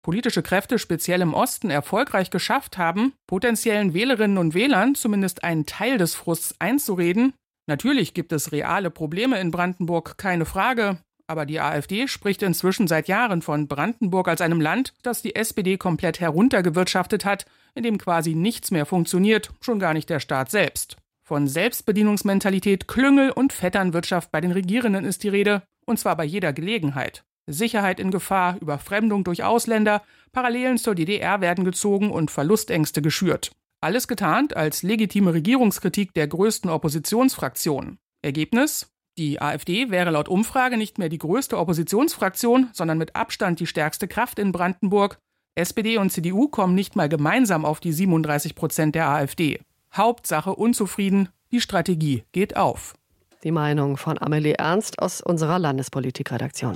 politische Kräfte speziell im Osten erfolgreich geschafft haben, potenziellen Wählerinnen und Wählern zumindest einen Teil des Frusts einzureden. Natürlich gibt es reale Probleme in Brandenburg, keine Frage. Aber die AfD spricht inzwischen seit Jahren von Brandenburg als einem Land, das die SPD komplett heruntergewirtschaftet hat, in dem quasi nichts mehr funktioniert, schon gar nicht der Staat selbst. Von Selbstbedienungsmentalität, Klüngel und Vetternwirtschaft bei den Regierenden ist die Rede, und zwar bei jeder Gelegenheit. Sicherheit in Gefahr, Überfremdung durch Ausländer, Parallelen zur DDR werden gezogen und Verlustängste geschürt. Alles getarnt als legitime Regierungskritik der größten Oppositionsfraktion. Ergebnis? Die AfD wäre laut Umfrage nicht mehr die größte Oppositionsfraktion, sondern mit Abstand die stärkste Kraft in Brandenburg. SPD und CDU kommen nicht mal gemeinsam auf die 37% der AfD. Hauptsache unzufrieden, die Strategie geht auf. Die Meinung von Amelie Ernst aus unserer Landespolitikredaktion.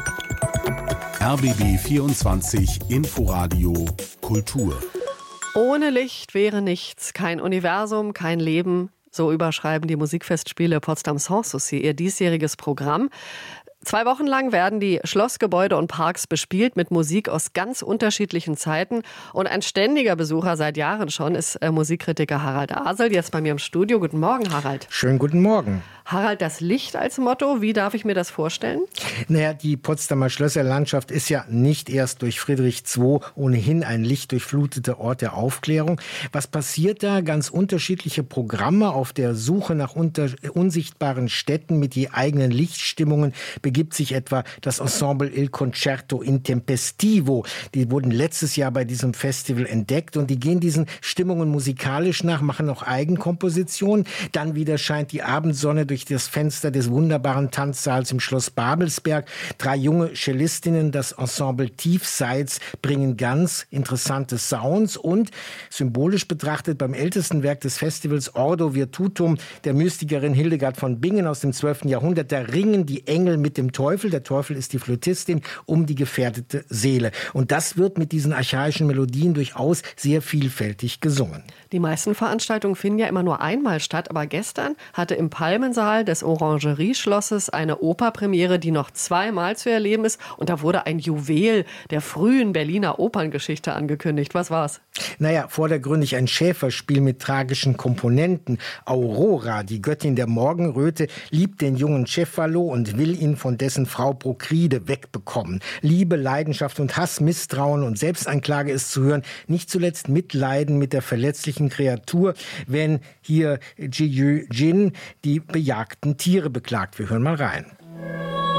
RBB 24 Inforadio Kultur. Ohne Licht wäre nichts, kein Universum, kein Leben. So überschreiben die Musikfestspiele Potsdam Sanssouci ihr diesjähriges Programm. 2 Wochen lang werden die Schlossgebäude und Parks bespielt mit Musik aus ganz unterschiedlichen Zeiten. Und ein ständiger Besucher seit Jahren schon ist Musikkritiker Harald Asel, jetzt bei mir im Studio. Guten Morgen, Harald. Schönen guten Morgen. Harald, das Licht als Motto, wie darf ich mir das vorstellen? Naja, die Potsdamer Schlösserlandschaft ist ja nicht erst durch Friedrich II ohnehin ein lichtdurchfluteter Ort der Aufklärung. Was passiert da? Ganz unterschiedliche Programme auf der Suche nach unsichtbaren Städten mit je eigenen Lichtstimmungen begibt sich etwa das Ensemble Il Concerto Intempestivo. Die wurden letztes Jahr bei diesem Festival entdeckt und die gehen diesen Stimmungen musikalisch nach, machen auch Eigenkompositionen. Dann wieder scheint die Abendsonne durch das Fenster des wunderbaren Tanzsaals im Schloss Babelsberg. 3 junge Cellistinnen, das Ensemble Tiefseits, bringen ganz interessante Sounds und symbolisch betrachtet beim ältesten Werk des Festivals Ordo Virtutum der Mystikerin Hildegard von Bingen aus dem 12. Jahrhundert, da ringen die Engel mit dem Teufel. Der Teufel ist die Flötistin um die gefährdete Seele. Und das wird mit diesen archaischen Melodien durchaus sehr vielfältig gesungen. Die meisten Veranstaltungen finden ja immer nur einmal statt, aber gestern hatte im Palmensaal des Orangerie-Schlosses eine Operpremiere, die noch 2-mal zu erleben ist. Und da wurde ein Juwel der frühen Berliner Operngeschichte angekündigt. Was war's? Naja, vordergründig ein Schäferspiel mit tragischen Komponenten. Aurora, die Göttin der Morgenröte, liebt den jungen Cefalo und will ihn von dessen Frau Prokride wegbekommen. Liebe, Leidenschaft und Hass, Misstrauen und Selbstanklage ist zu hören. Nicht zuletzt Mitleiden mit der verletzlichen Kreatur, wenn hier Ji Jin die bejagten Tiere beklagt. Wir hören mal rein.